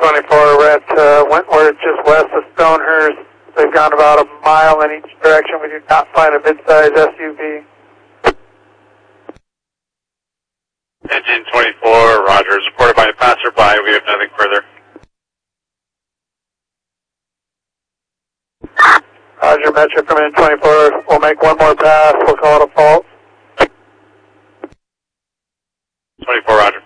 24, we're at Wentworth, just west of Stonehurst. They've gone about a mile in each direction. We do not find a mid-size SUV. Engine 24, roger. Supported by a passerby. We have nothing further. Roger, Metro from Engine 24. We'll make one more pass. We'll call it a fault. 24, roger.